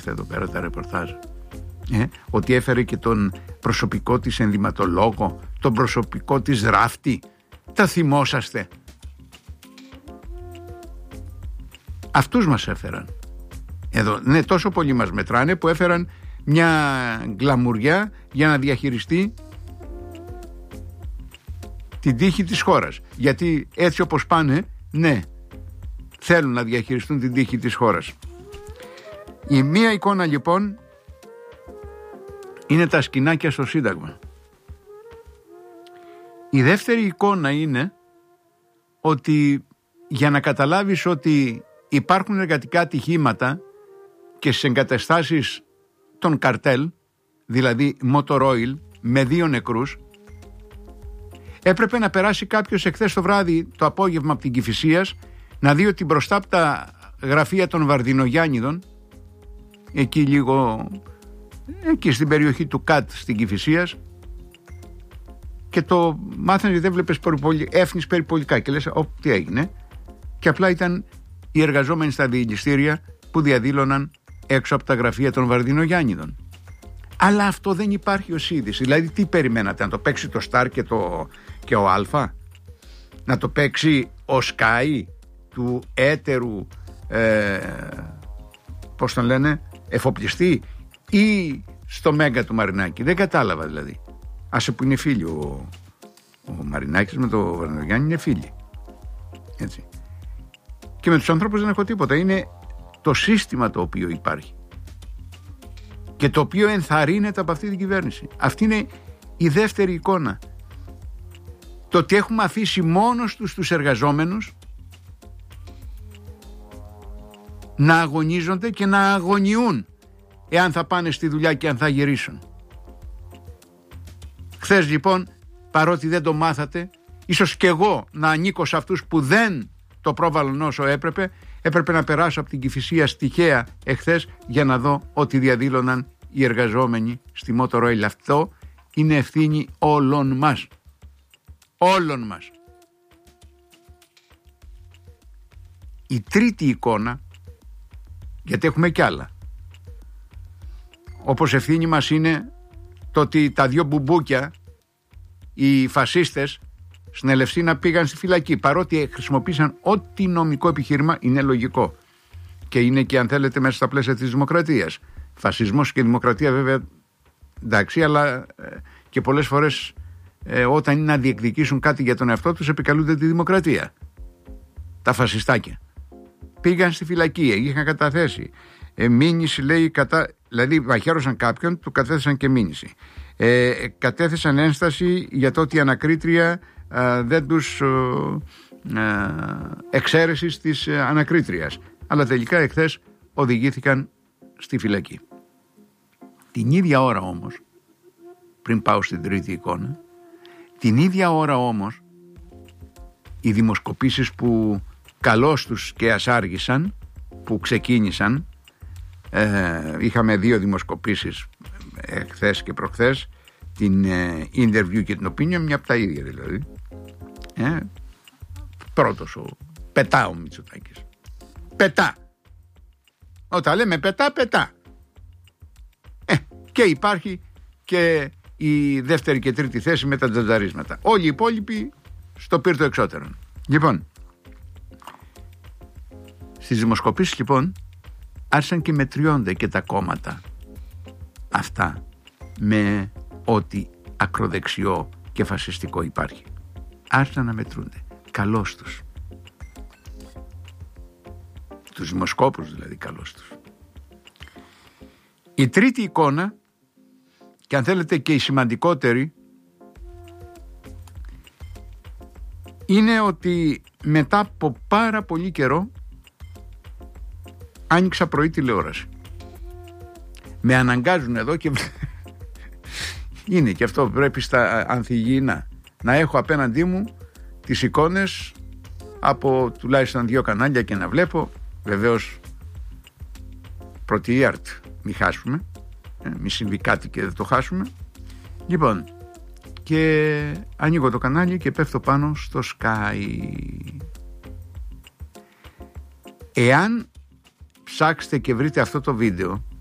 ήρθε εδώ πέρα τα ρεπορτάζ. Ότι έφερε και τον προσωπικό της ενδυματολόγο, τον προσωπικό της ράφτη. Τα θυμόσαστε? Αυτούς μας έφεραν εδώ. Ναι, τόσο πολύ μας μετράνε που έφεραν μια γκλαμουριά για να διαχειριστεί την τύχη της χώρας. Γιατί έτσι όπως πάνε, ναι, θέλουν να διαχειριστούν την τύχη της χώρας. Η μία εικόνα λοιπόν είναι τα σκηνάκια στο Σύνταγμα. Η δεύτερη εικόνα είναι ότι για να καταλάβεις ότι υπάρχουν εργατικά ατυχήματα και στις εγκαταστάσεις των καρτέλ, δηλαδή Motor Oil, με 2 νεκρούς, έπρεπε να περάσει κάποιος εχθές το βράδυ, το απόγευμα από την Κηφισίας, να δει ότι μπροστά από τα γραφεία των Βαρδινογιάννηδων, εκεί λίγο, εκεί στην περιοχή του ΚΑΤ στην Κηφισίας, και το μάθανε, δεν βλέπεις έφνης περιπολικά και λες τι έγινε, και απλά ήταν οι εργαζόμενοι στα διελιστήρια που διαδήλωναν έξω από τα γραφεία των Βαρδινογιάννηδων. Αλλά αυτό δεν υπάρχει ως είδηση. Δηλαδή τι περιμένατε, να το παίξει το Σταρ και ο Αλφα, να το παίξει ο Sky του έτερου πώς τον λένε, εφοπλιστή, ή στο Μέγκα του Μαρινάκη? Δεν κατάλαβα δηλαδή. Άσε που είναι φίλοι, ο Μαρινάκης με το Βαρδινογιάννη είναι φίλοι, έτσι. Και με τους ανθρώπους δεν έχω τίποτα. Είναι το σύστημα το οποίο υπάρχει και το οποίο ενθαρρύνεται από αυτή την κυβέρνηση. Αυτή είναι η δεύτερη εικόνα. Το ότι έχουμε αφήσει μόνος τους εργαζόμενους να αγωνίζονται και να αγωνιούν εάν θα πάνε στη δουλειά και αν θα γυρίσουν. Χθες λοιπόν, παρότι δεν το μάθατε, ίσως και εγώ να ανήκω σε αυτούς που δεν το πρόβαλαν όσο έπρεπε να περάσω από την Κηφισία τυχαία εχθές για να δω ότι διαδήλωναν οι εργαζόμενοι στη Motor Oil. Αυτό είναι ευθύνη όλων μας. Όλων μας. Η τρίτη εικόνα, γιατί έχουμε κι άλλα, όπως ευθύνη μας είναι το ότι τα 2 μπουμπούκια, οι φασίστες στην Ελευσίνα, πήγαν στη φυλακή, παρότι χρησιμοποίησαν ό,τι νομικό επιχείρημα είναι λογικό και είναι και, αν θέλετε, μέσα στα πλαίσια της δημοκρατίας. Φασισμός και δημοκρατία βέβαια εντάξει, αλλά και πολλές φορές όταν είναι να διεκδικήσουν κάτι για τον εαυτό τους επικαλούνται τη δημοκρατία. Τα φασιστάκια πήγαν στη φυλακή, είχαν καταθέσει μήνυση, λέει, δηλαδή μαχαίρωσαν κάποιον, του κατέθεσαν και μήνυση. Κατέθεσαν ένσταση για το ότι η ανακρίτρια δεν τους εξαίρεσης της ανακρίτριας, αλλά τελικά εχθές οδηγήθηκαν στη φυλακή. Την ίδια ώρα όμως, πριν πάω στην τρίτη εικόνα, την ίδια ώρα όμως οι δημοσκοπήσεις που καλώς τους και ας άργησαν, που ξεκίνησαν, είχαμε 2 δημοσκοπήσεις χθες και προχθές, την Interview και την Opinion, μια από τα ίδια δηλαδή. Πρώτος πετά ο Μητσοτάκης. Πετά. Όταν λέμε πετά. Και υπάρχει και η δεύτερη και τρίτη θέση με τα τζατζαρίσματα. Όλοι οι υπόλοιποι στο πύρτο εξώτερον. Λοιπόν, στις δημοσκοπήσεις λοιπόν άρχισαν και μετριώνται και τα κόμματα αυτά με ό,τι ακροδεξιό και φασιστικό υπάρχει. Άρχισαν να μετρούνται. Καλώς τους. Τους δημοσκόπους δηλαδή, καλώς τους. Η τρίτη εικόνα, και αν θέλετε και η σημαντικότερη, είναι ότι μετά από πάρα πολύ καιρό άνοιξα πρωί τηλεόραση. Με αναγκάζουν εδώ και είναι και αυτό, πρέπει στα ανθυγιεινά να έχω απέναντί μου τις εικόνες από τουλάχιστον 2 κανάλια και να βλέπω, βεβαίως πρωτιάρτ, μη χάσουμε, μη συμβεί κάτι και δεν το χάσουμε. Λοιπόν, και ανοίγω το κανάλι και πέφτω πάνω στο Sky. Εάν ψάξετε και βρείτε αυτό το βίντεο,